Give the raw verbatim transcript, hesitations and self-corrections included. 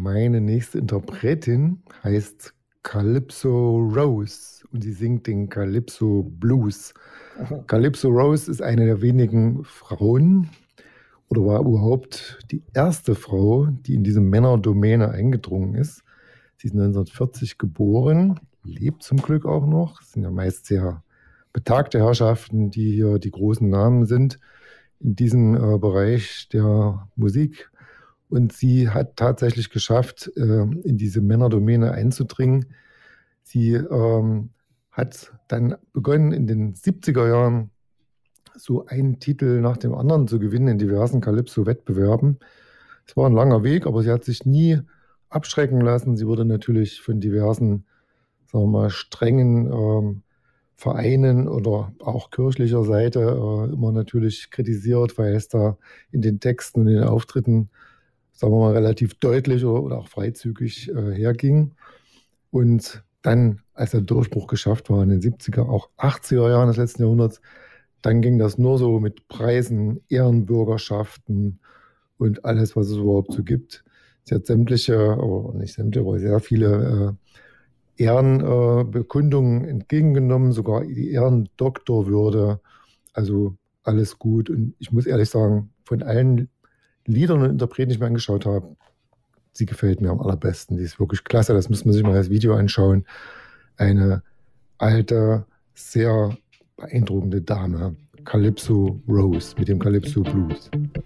Meine nächste Interpretin heißt Calypso Rose und sie singt den Calypso Blues. Aha. Calypso Rose ist eine der wenigen Frauen oder war überhaupt die erste Frau, die in diese Männerdomäne eingedrungen ist. Sie ist neunzehnhundertvierzig geboren, lebt zum Glück auch noch. Es sind ja meist sehr betagte Herrschaften, die hier die großen Namen sind in diesem äh, Bereich der Musik. Und sie hat tatsächlich geschafft, äh, in diese Männerdomäne einzudringen. Sie ähm, hat dann begonnen, in den siebziger Jahren so einen Titel nach dem anderen zu gewinnen in diversen Calypso-Wettbewerben. Es war ein langer Weg, aber sie hat sich nie abschrecken lassen. Sie wurde natürlich von diversen, sagen wir mal, strengen ähm, Vereinen oder auch kirchlicher Seite äh, immer natürlich kritisiert, weil es da in den Texten und in den Auftritten, sagen wir mal, relativ deutlich oder, oder auch freizügig äh, herging. Und dann, als der Durchbruch geschafft war in den siebziger, auch achtziger Jahren des letzten Jahrhunderts, dann ging das nur so mit Preisen, Ehrenbürgerschaften und alles, was es überhaupt so gibt. Sie hat sämtliche, oder nicht sämtliche, aber sehr viele äh, Ehrenbekundungen äh, entgegengenommen, sogar die Ehrendoktorwürde. Also alles gut. Und ich muss ehrlich sagen, von allen Liedern und Interpreten, die ich mir angeschaut habe, sie gefällt mir am allerbesten. Die ist wirklich klasse. Das muss man sich mal als Video anschauen. Eine alte, sehr beeindruckende Dame. Calypso Rose mit dem Calypso Blues.